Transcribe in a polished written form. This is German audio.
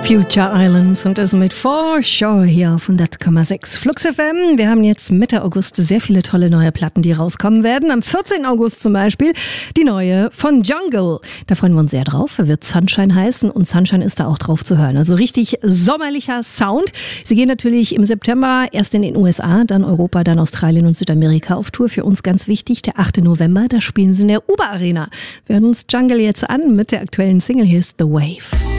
Future Islands und das mit For Sure hier auf 100,6 Flux FM. Wir haben jetzt Mitte August sehr viele tolle neue Platten, die rauskommen werden. Am 14. August zum Beispiel die neue von Jungle. Da freuen wir uns sehr drauf. Wird Sunshine heißen und Sunshine ist da auch drauf zu hören. Also richtig sommerlicher Sound. Sie gehen natürlich im September erst in den USA, dann Europa, dann Australien und Südamerika auf Tour. Für uns ganz wichtig, der 8. November, da spielen sie in der Uber Arena. Wir hören uns Jungle jetzt an mit der aktuellen Single. Hier ist The Wave.